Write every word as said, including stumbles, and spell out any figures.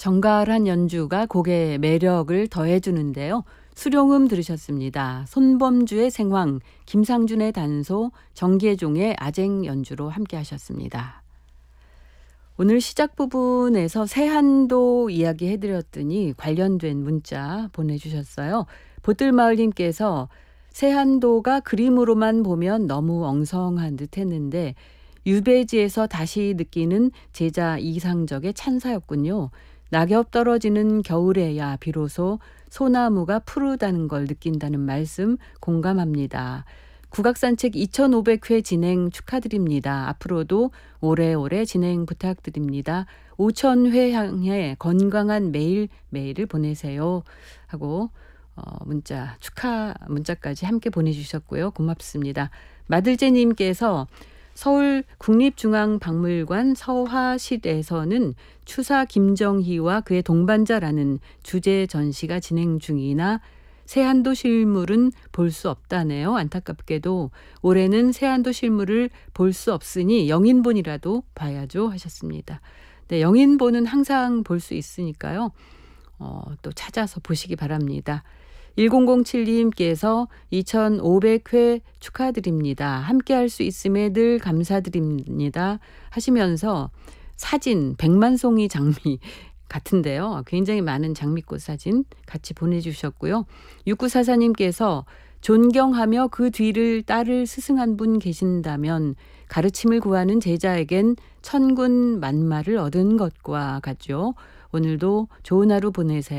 정갈한 연주가 곡의 매력을 더해주는데요. 수룡음 들으셨습니다. 손범주의 생황, 김상준의 단소, 정계종의 아쟁 연주로 함께 하셨습니다. 오늘 시작 부분에서 세한도 이야기 해드렸더니 관련된 문자 보내주셨어요. 보뜰마을님께서 세한도가 그림으로만 보면 너무 엉성한 듯 했는데 유배지에서 다시 느끼는 제자 이상적의 찬사였군요. 낙엽 떨어지는 겨울에야 비로소 소나무가 푸르다는 걸 느낀다는 말씀 공감합니다. 국악산책 이천오백 회 진행 축하드립니다. 앞으로도 오래오래 진행 부탁드립니다. 오천 회 향해 건강한 매일매일을 보내세요. 하고 어, 문자 축하 문자까지 함께 보내주셨고요. 고맙습니다. 마들제님께서 서울 국립중앙박물관 서화실에서는 추사 김정희와 그의 동반자라는 주제 전시가 진행 중이나 세한도 실물은 볼 수 없다네요. 안타깝게도 올해는 세한도 실물을 볼 수 없으니 영인본이라도 봐야죠 하셨습니다. 네, 영인본은 항상 볼 수 있으니까요. 어, 또 찾아서 보시기 바랍니다. 천칠님께서 이천오백 회 축하드립니다. 함께 할 수 있음에 늘 감사드립니다. 하시면서 사진 백만 송이 장미 같은데요. 굉장히 많은 장미꽃 사진 같이 보내주셨고요. 육구사사님께서 존경하며 그 뒤를 따를 스승한 분 계신다면 가르침을 구하는 제자에겐 천군 만마를 얻은 것과 같죠. 오늘도 좋은 하루 보내세요.